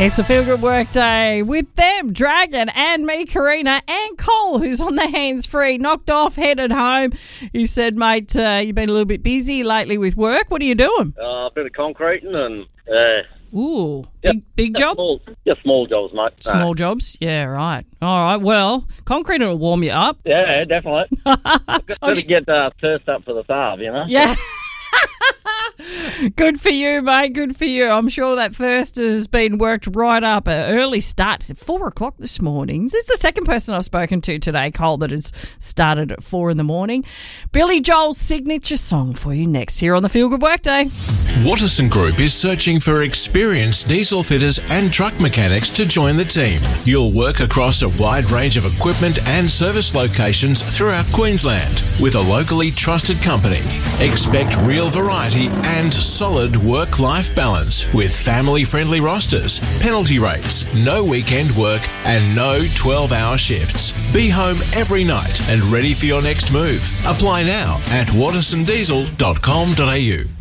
It's a feel-good work day with them, Dragon, and me, Karina, and Cole, who's on the hands-free, knocked off, headed home. He said, mate, you've been a little bit busy lately with work. What are you doing? A bit of concreting and... Ooh, big job? Small jobs, mate. Small jobs? Yeah, right. All right, well, concrete will warm you up. Yeah, definitely. Got to get thirst up for the Saab, you know? Yeah. Good for you, mate. Good for you. I'm sure that thirst has been worked right up. An early start. It's at 4 o'clock this morning. This is the second person I've spoken to today, Cole, that has started at 4 in the morning. Billy Joel's signature song for you next here on the Feel Good Workday. Watterson Group is searching for experienced diesel fitters and truck mechanics to join the team. You'll work across a wide range of equipment and service locations throughout Queensland with a locally trusted company. Expect real variety and solid work-life balance with family-friendly rosters, penalty rates, no weekend work and no 12-hour shifts. Be home every night and ready for your next move. Apply now at wattersondiesel.com.au.